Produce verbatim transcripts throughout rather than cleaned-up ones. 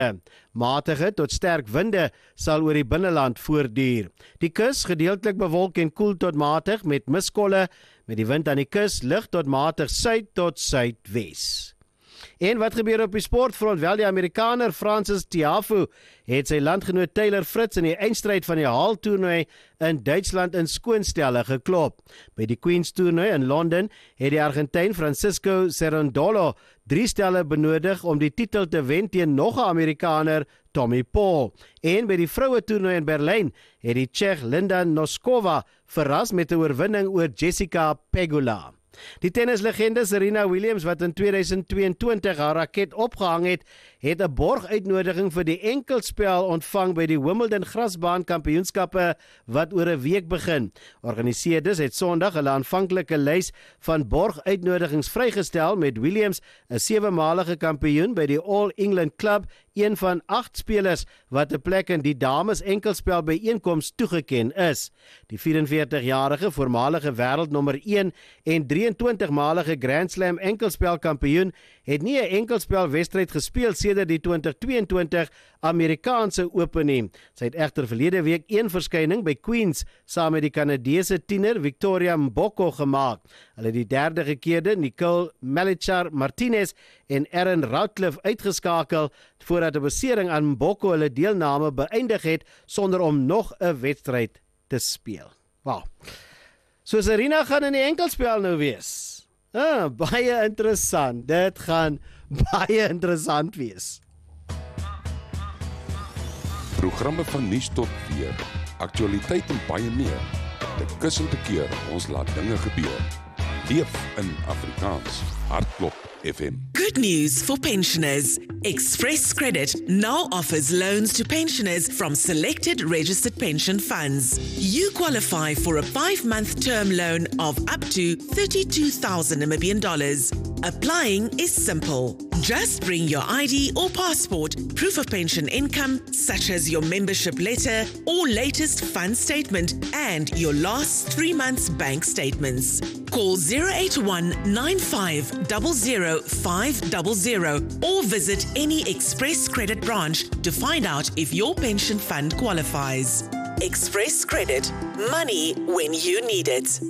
Matige tot sterk winde sal oor die binneland voortduur. Die kus gedeeltelik bewolk en koel tot matig met miskolle, met die wind aan die kus lig tot matig suid tot suidwes. En wat gebeur op die sportfront? Wel, die Amerikaner Francis Tiafoe het sy landgenoot Taylor Fritz in die eindstryd van die Haal-toernooi in Duitsland in skoonstelle geklop. By die Queen's toernooi in Londen het die Argentyn Francisco Cerundolo drie stelle benodig om die titel te wen teen nog 'n Amerikaner, Tommy Paul. En by die vroue toernooi in Berlyn het die Tsjech Linda Noskova verras met 'n oorwinning oor Jessica Pegula. Die tennislegende Serena Williams, wat in tweeduisend tweeëntwintig haar raket opgehang het, het 'n borguitnodiging vir die enkelspel ontvang by die Wimbledon grasbaan kampioenskappe wat oor 'n week begin. Organiseerders het Sondag hulle aanvanklike lys van borguitnodigings vrygestel met Williams, 'n sewemalige kampioen by die All England Club, een van agt spelers wat 'n plek in die dames enkelspel byeenkoms toegeken is. Die vyf en veertig-jarige voormalige wêreldnommer een en drieëntwintig-malige Grand Slam enkelspelkampioen het nie 'n enkelspelwedstryd gespeel sedert die twintig tweeëntwintig Amerikaanse Open nie. Sy het egter verlede week een verskyning by Queen's saam met die Kanadese tiener Victoria Mboko gemaak. Hulle het die derde gekeerde Nicole Melichar Martinez en Erin Routliffe uitgeskakel voordat 'n besering aan Mboko hulle deelname beëindig het sonder om nog 'n wedstryd te speel. Wow. So Serena gaan in die enkelspel nou wees. Ah, baie interessant. Dit gaan baie interessant wees. Programme van nuus tot weer, aktualiteit en baie meer. Dit kussende keer ons laat dinge gebeur. Leef in Afrikaans. Hartklop F M. Good news for pensioners. Express Credit now offers loans to pensioners from selected registered pension funds. You qualify for a five-month term loan of up to thirty-two thousand Namibian dollars. Applying is simple. Just bring your I D or passport, proof of pension income, such as your membership letter or latest fund statement, and your last three months bank statements. Call zero eight one nine five zero zero five zero zero or visit any Express Credit branch to find out if your pension fund qualifies. Express Credit. Money when you need it.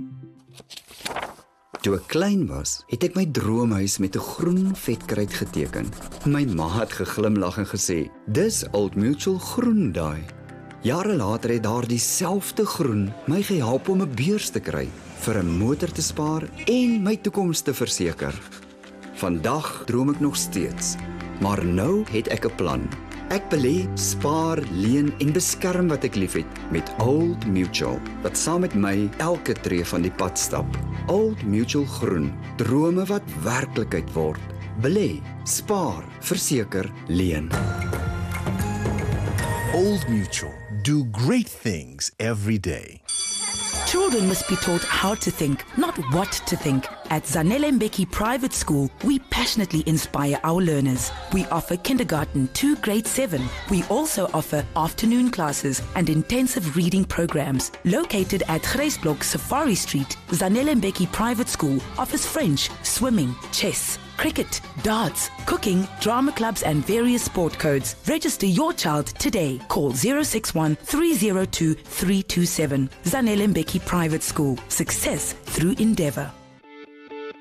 Toe ek klein was, het ek my droomhuis met 'n groen vetkruit geteken. My ma het geglimlag en gesê, "Dis Old Mutual groen daai." Jare later het daar dieselfde groen my gehelp om 'n beurs te kry, vir 'n motor te spaar en my toekoms te verseker. Vandag droom ek nog steeds, maar nou het ek 'n plan. Ek belê, spaar, leen en beskerm wat ek liefhet met Old Mutual, wat saam met my elke tree van die pad stap. Old Mutual groen, drome wat werklikheid word. Belê, spaar, verseker, leen. Old Mutual, do great things every day. Children must be taught how to think, not what to think. At Zanele Mbeki Private School, we passionately inspire our learners. We offer kindergarten to grade seven. We also offer afternoon classes and intensive reading programs. Located at Grysblok Safari Street, Zanele Mbeki Private School offers French, swimming, chess, cricket, darts, cooking, drama clubs and various sport codes. Register your child today. Call zero six one three zero two three two seven. Zanele Mbeki Private School. Success through endeavour.